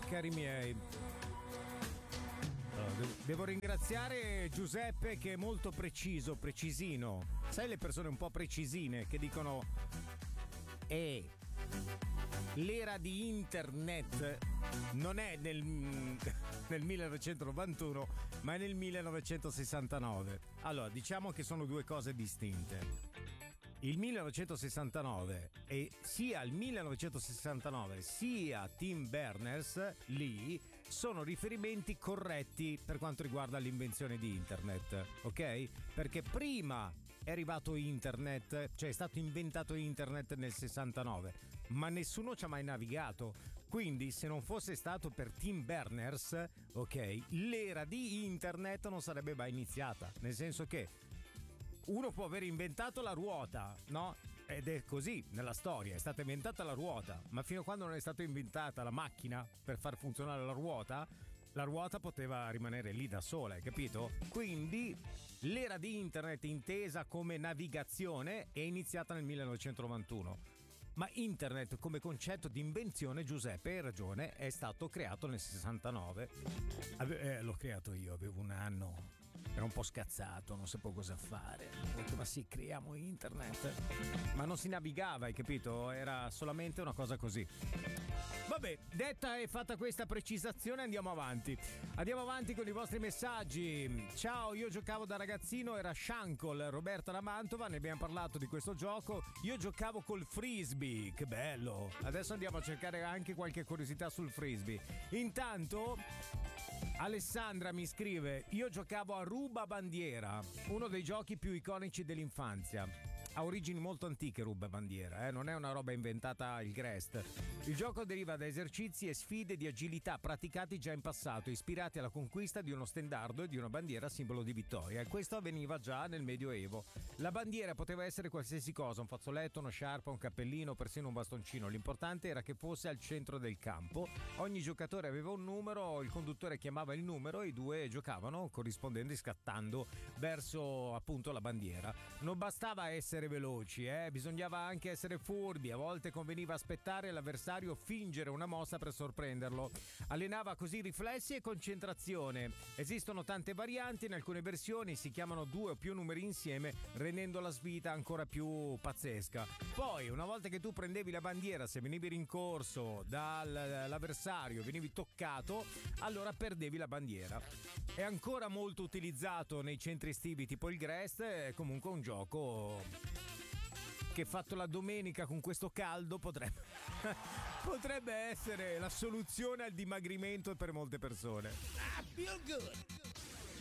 cari miei. Devo ringraziare Giuseppe che è molto preciso, precisino. Sai le persone un po' precisine che dicono l'era di internet non è nel 1991 ma è nel 1969. Allora, diciamo che sono due cose distinte. Il 1969 e sia il 1969 sia Tim Berners Lee sono riferimenti corretti per quanto riguarda l'invenzione di internet, ok? Perché prima è arrivato internet, cioè è stato inventato internet nel 69, ma nessuno ci ha mai navigato. Quindi se non fosse stato per Tim Berners, ok, l'era di internet non sarebbe mai iniziata, nel senso che uno può aver inventato la ruota, no? Ed è così nella storia, è stata inventata la ruota, ma fino a quando non è stata inventata la macchina per far funzionare la ruota poteva rimanere lì da sola, hai capito? Quindi l'era di internet intesa come navigazione è iniziata nel 1991. Ma internet come concetto di invenzione, Giuseppe, hai ragione, è stato creato nel 69. L'ho creato io, avevo un anno. Era un po' scazzato, non sapevo cosa fare. Ho detto, ma sì, creiamo internet. Ma non si navigava, hai capito? Era solamente una cosa così. Vabbè, detta e fatta questa precisazione, andiamo avanti. Andiamo avanti con i vostri messaggi. Ciao, io giocavo da ragazzino, era Shankle, Roberta da Mantova, ne abbiamo parlato di questo gioco. Io giocavo col frisbee, che bello. Adesso andiamo a cercare anche qualche curiosità sul frisbee. Intanto Alessandra mi scrive: io giocavo a Ruba Bandiera, uno dei giochi più iconici dell'infanzia. Ha origini molto antiche Ruba Bandiera, non è una roba inventata il Grest. Il gioco deriva da esercizi e sfide di agilità praticati già in passato, ispirati alla conquista di uno stendardo e di una bandiera simbolo di vittoria, e questo avveniva già nel Medioevo. La bandiera poteva essere qualsiasi cosa, un fazzoletto, una sciarpa, un cappellino, persino un bastoncino. L'importante era che fosse al centro del campo. Ogni giocatore aveva un numero, il conduttore chiamava il numero e i due giocavano corrispondendo e scattando verso appunto la bandiera. Non bastava essere veloci, bisognava anche essere furbi. A volte conveniva aspettare l'avversario fingere una mossa per sorprenderlo. Allenava così riflessi e concentrazione. Esistono tante varianti, in alcune versioni si chiamano due o più numeri insieme, rendendo la sfida ancora più pazzesca. Poi, una volta che tu prendevi la bandiera, se venivi rincorso dall'avversario, venivi toccato, allora perdevi la bandiera. È ancora molto utilizzato nei centri estivi tipo il Grest, è comunque un gioco che fatto la domenica con questo caldo potrebbe essere la soluzione al dimagrimento per molte persone. I feel good.